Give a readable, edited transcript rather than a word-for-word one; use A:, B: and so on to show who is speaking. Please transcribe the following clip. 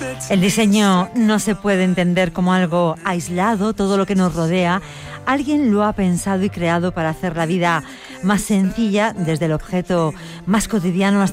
A: El diseño no se puede entender como algo aislado, todo lo que nos rodea. Alguien lo ha pensado y creado para hacer la vida más sencilla, desde el objeto más cotidiano hasta